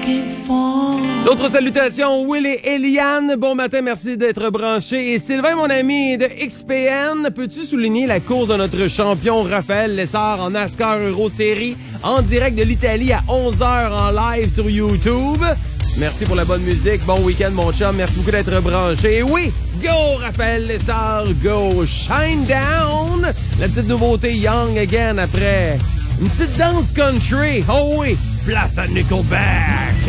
D'autres salutations, Will et Eliane. Bon matin, merci d'être branchés. Et Sylvain, mon ami de XPN, peux-tu souligner la course de notre champion Raphaël Lessard en NASCAR Euro Série en direct de l'Italie à 11h en live sur YouTube? Merci pour la bonne musique. Bon week-end, mon chum. Merci beaucoup d'être branché. Et oui, go Raphaël Lessard, go Shine Down. La petite nouveauté Young Again après une petite danse country. Oh oui, place à Nickelback.